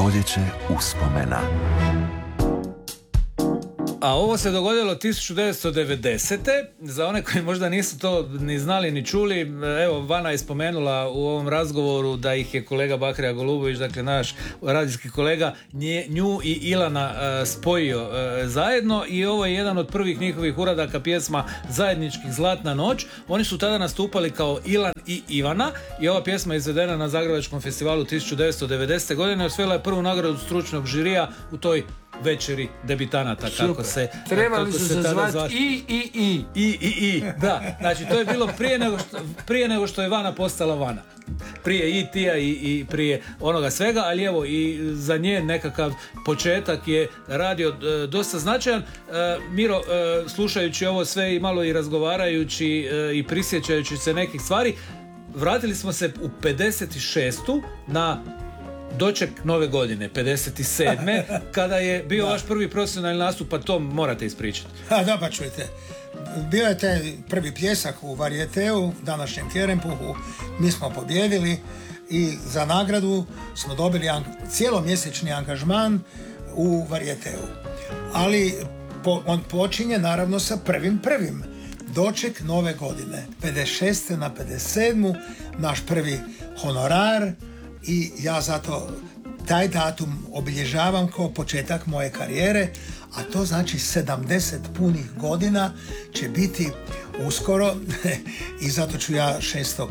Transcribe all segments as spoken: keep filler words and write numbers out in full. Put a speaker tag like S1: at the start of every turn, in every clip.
S1: Proljeće uspomena.
S2: A ovo se dogodilo tisuću devetsto devedesete. Za one koji možda nisu to ni znali ni čuli, evo, Vana je spomenula u ovom razgovoru da ih je kolega Bakrija Golubović, dakle naš radijski kolega, nje, nju i Ilana uh, spojio uh, zajedno, i ovo je jedan od prvih njihovih uradaka pjesma Zajedničkih Zlatna noć. Oni su tada nastupali kao Ilan i Ivana i ova pjesma je izvedena na Zagrebačkom festivalu tisuću devetsto devedesete. godine. Osvojila je prvu nagradu stručnog žirija u toj večeri debitanata.
S3: Super.
S2: Kako se
S3: trebali su se zvati i, i, i.
S2: I, i, i. Da, znači to je bilo prije nego što, prije nego što je Vana postala Vana. Prije i tija i, i prije onoga svega, ali evo i za nje nekakav početak je radio e, dosta značajan. E, Miro, e, slušajući ovo sve i malo i razgovarajući e, i prisjećajući se nekih stvari, vratili smo se u pedeset šestu na doček nove godine, pedeset sedme kada je bio da. vaš prvi profesionalni nastup, pa to morate ispričati.
S4: A da, pa čujte. Bio je taj prvi pljesak u Varijeteu, današnjem Kerempuhu, mi smo pobjedili i za nagradu smo dobili an- cijelomjesečni angažman u Varijeteu. Ali po- on počinje naravno sa prvim prvim. Doček nove godine, pedeset šeste na pedeset sedmu, naš prvi honorar, i ja zato taj datum obilježavam kao početak moje karijere, a to znači sedamdeset punih godina će biti uskoro i zato ću ja šestog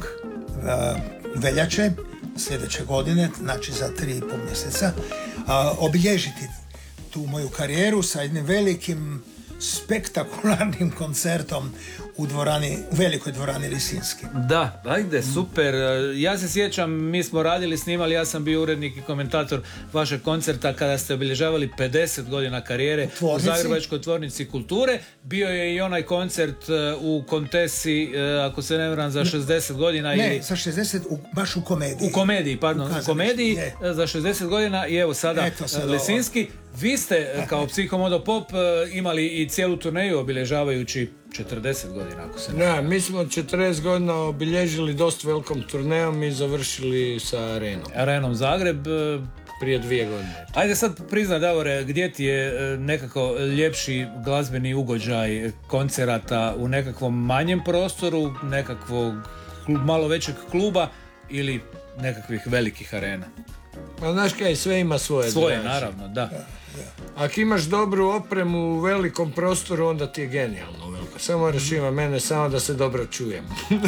S4: veljače sljedeće godine, znači za tri i pol mjeseca, obilježiti tu moju karijeru sa jednim velikim spektakularnim koncertom u dvorani, u velikoj dvorani Lisinski.
S2: Da, ajde, super. Ja se sjećam, mi smo radili, snimali, ja sam bio urednik i komentator vašeg koncerta kada ste obilježavali pedeset godina karijere u Zagrebačkoj tvornici kulture. Bio je i onaj koncert u Kontesi, ako se ne varam, za šezdeset godina.
S4: Ne,
S2: ili...
S4: za šezdeset, u, baš u komediji.
S2: U komediji, pardon, u, u komediji je. Za šezdeset godina i evo sada Lisinski. Vi ste kao Psihomodo Pop imali i cijelu turneju obilježavajući četrdeset godina, ako se ne.
S3: Da, mi smo četrdeset godina obilježili dosta velikom turnejom i završili sa Arenom.
S2: Arenom Zagreb.
S3: Prije dvije godine.
S2: Ajde sad priznaj, Davore, gdje ti je nekako ljepši glazbeni ugođaj koncerata, u nekakvom manjem prostoru, nekakvog malo većeg kluba ili nekakvih velikih arena?
S3: Pa znaš kaj, sve ima svoje.
S2: Svoje,
S3: draži.
S2: Naravno, da.
S3: Ako imaš dobru opremu u velikom prostoru, onda ti je genijalno veliko. Samo moraš ima mene, samo da se dobro čujem.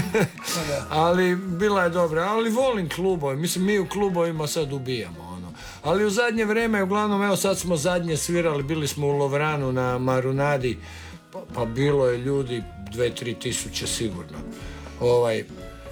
S3: Ali bila je dobra. Ali volim klubove. Mislim, mi u klubovima sad ubijamo. Ono. Ali u zadnje vrijeme, uglavnom, evo sad smo zadnje svirali, bili smo u Lovranu na Marunadi, pa, pa bilo je ljudi dve, tri tisuće sigurno. Ovaj,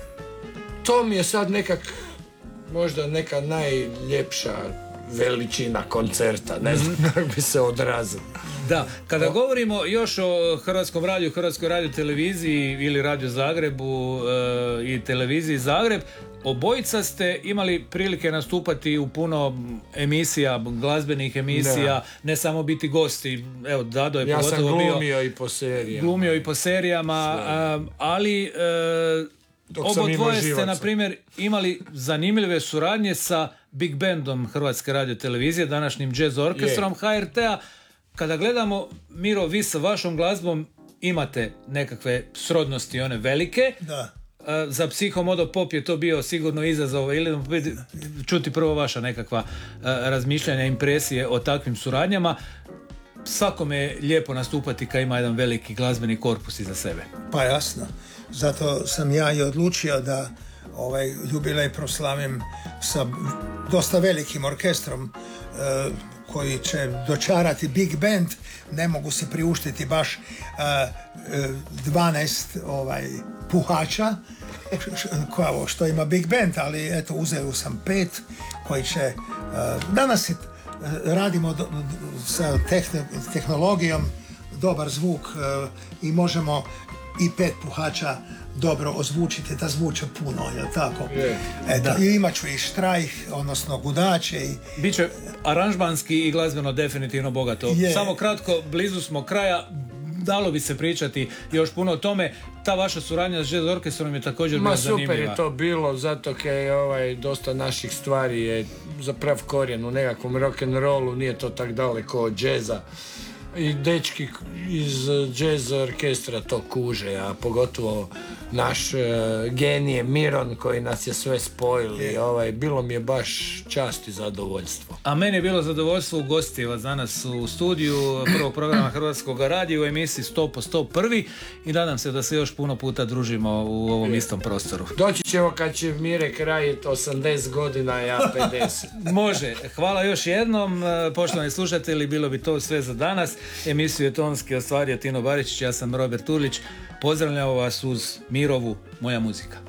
S3: to mi je sad nekak, možda neka najljepša veličina koncerta, ne znam kako bi se odrazilo.
S2: Da, kada o... govorimo još o Hrvatskom radiju, Hrvatskoj radio televiziji ili Radio Zagrebu e, i televiziji Zagreb, obojica ste imali prilike nastupati u puno emisija, glazbenih emisija, da. Ne samo biti gosti. Evo, Dado je
S3: ja
S2: pogotovo bio...
S3: Ja sam glumio i po serijama.
S2: Glumio i po serijama, a, ali... E, obodvoje ste, na primjer, imali zanimljive suradnje sa Big Bandom Hrvatske radio televizije, današnjim jazz orkestrom je. H R T-a. Kada gledamo, Miro, vi sa vašom glazbom imate nekakve srodnosti, one velike.
S4: Da.
S2: Za Psihomodo Pop je to bio sigurno izazov, ili čuti prvo vaša nekakva razmišljanja, impresije o takvim suradnjama. Svakome je lijepo nastupati kad ima jedan veliki glazbeni korpus iza sebe.
S4: Pa jasno. Zato sam ja i odlučio da ovaj jubilej proslavim sa dosta velikim orkestrom e, koji će dočarati Big Band. Ne mogu si priuštiti baš e, dvanaest ovaj, puhača kao što ima Big Band, ali eto uzeo sam pet koji će e, danas radimo do, sa tehn, tehnologijom dobar zvuk e, i možemo i pet puhača dobro ozvučiti, da zvuče puno, je li tako? Yeah. Eto, i imat ću i štrajh, odnosno gudače. I...
S2: Biće aranžmanski i glazbeno definitivno bogato. Yeah. Samo kratko, blizu smo kraja. dalo bi se pričati još puno o tome. Ta vaša suradnja s jazz orkestrom je također bila zanimljiva.
S3: Ma super je to bilo, zato kaj ovaj, dosta naših stvari je zaprav korijen u nekakvom rock'n'rollu, nije to tak daleko od džeza. I dečki iz jazz orkestra to kuže, a pogotovo naš uh, genije Miron koji nas je sve spojili. Je. Ovaj, bilo mi je baš čast i zadovoljstvo.
S2: A meni je bilo zadovoljstvo ugostiti vas danas u studiju prvog programa Hrvatskog radija u emisiji sto po sto prvi i nadam se da se još puno puta družimo u ovom je. istom prostoru.
S3: Doći ćemo kad će Mire krajiti osamdeset godina, ja pedeset.
S2: Može. Hvala još jednom. Poštovani slušatelji, bilo bi to sve za danas. Emisiju je tonski ostvario Tino Baričić, ja sam Robert Urlić. Pozdravljam vas uz Mirovu, moja muzika.